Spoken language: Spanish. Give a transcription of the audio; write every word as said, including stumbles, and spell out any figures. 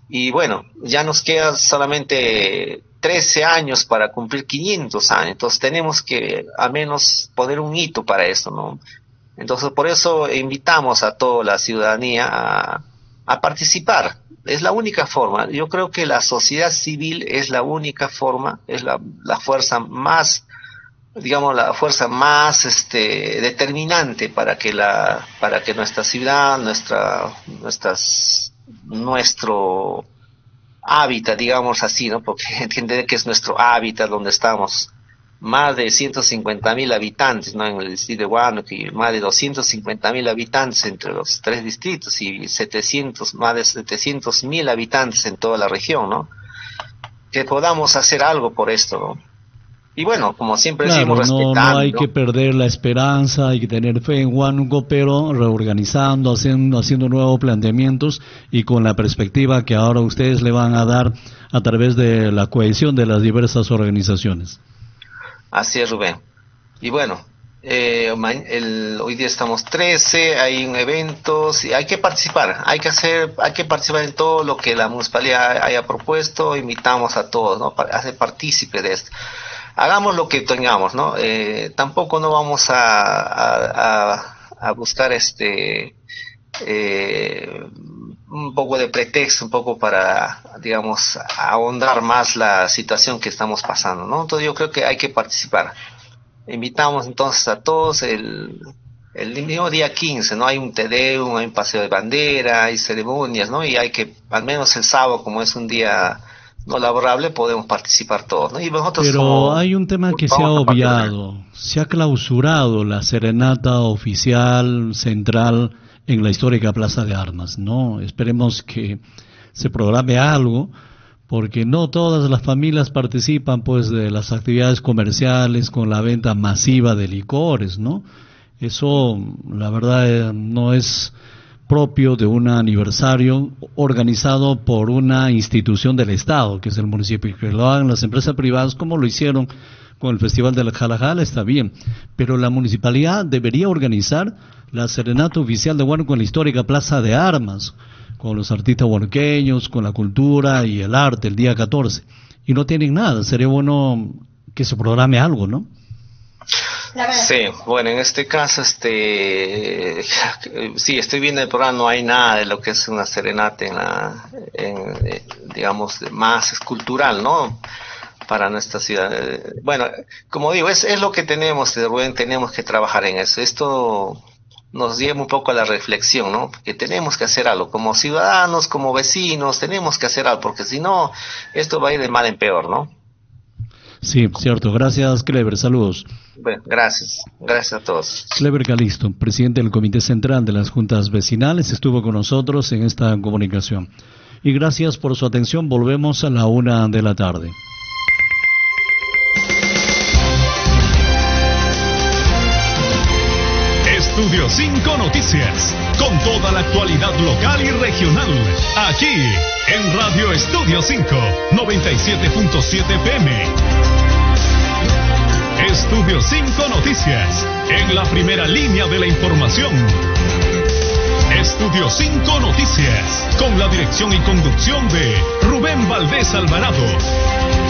Y bueno, ya nos queda solamente trece años para cumplir quinientos años, entonces tenemos que al menos poner un hito para eso, ¿no? Entonces por eso invitamos a toda la ciudadanía a, a participar. Es la única forma. Yo creo que la sociedad civil es la única forma, es la, la fuerza más, digamos, la fuerza más este, determinante para que la, para que nuestra ciudad, nuestra, nuestras, nuestro hábitat, digamos así, ¿no? Porque entiende que es nuestro hábitat donde estamos. Más de ciento cincuenta mil habitantes, ¿no? En el distrito de Huánuco, y más de doscientos cincuenta mil habitantes entre los tres distritos, y setecientos, más de setecientos mil habitantes en toda la región, ¿no? Que podamos hacer algo por esto, ¿no? Y bueno, como siempre Claro, decimos, no, respetando, no hay ¿no? que perder la esperanza, hay que tener fe en Huánuco, pero reorganizando, haciendo, haciendo nuevos planteamientos y con la perspectiva que ahora ustedes le van a dar a través de la cohesión de las diversas organizaciones. Así es, Rubén. Y bueno, eh, ma- el, hoy día estamos trece, hay un evento, sí, hay que participar, hay que hacer, hay que participar en todo lo que la municipalidad haya propuesto, invitamos a todos, ¿no? Para hacer partícipe de esto. Hagamos lo que tengamos, ¿no? Eh, tampoco no vamos a, a, a, a buscar este eh, un poco de pretexto, un poco para, digamos, ahondar más la situación que estamos pasando, ¿no? Entonces yo creo que hay que participar. Invitamos entonces a todos el, el mismo día quince, ¿no? Hay un Te Deum, hay un paseo de bandera, hay ceremonias, ¿no? Y hay que, al menos el sábado, como es un día no laborable, podemos participar todos, ¿no? Y nosotros Pero como hay un tema que se ha vamos a participar. obviado, se ha clausurado la serenata oficial central en la histórica Plaza de Armas, ¿no? Esperemos que se programe algo, porque no todas las familias participan pues de las actividades comerciales con la venta masiva de licores, ¿no? Eso, la verdad, eh, no es propio de un aniversario organizado por una institución del Estado, que es el municipio. Que lo hagan las empresas privadas como lo hicieron con el Festival de la Jalajala, está bien, pero la municipalidad debería organizar la serenata oficial de Huánuco en la histórica Plaza de Armas, con los artistas huarqueños, con la cultura y el arte, el día catorce, y no tienen nada. Sería bueno que se programe algo, ¿no? Sí, bueno, en este caso, este, sí, estoy viendo el programa, no hay nada de lo que es una serenata en la, en, eh, digamos, más escultural, ¿no? Para nuestra ciudad. Eh, Bueno, como digo, es, es lo que tenemos, eh, Rubén, tenemos que trabajar en eso. Esto nos lleva un poco a la reflexión, ¿no? Porque tenemos que hacer algo, como ciudadanos, como vecinos, tenemos que hacer algo, porque si no, esto va a ir de mal en peor, ¿no? Sí, cierto. Gracias, Clever. Saludos. Bueno, gracias, gracias a todos. Clever Calisto, presidente del Comité Central de las Juntas Vecinales, estuvo con nosotros en esta comunicación. Y gracias por su atención. Volvemos a la una de la tarde. Estudio cinco Noticias, con toda la actualidad local y regional, aquí en Radio Estudio cinco, noventa y siete punto siete F M. Estudio cinco Noticias, en la primera línea de la información. Estudio cinco Noticias, con la dirección y conducción de Rubén Valdés Alvarado.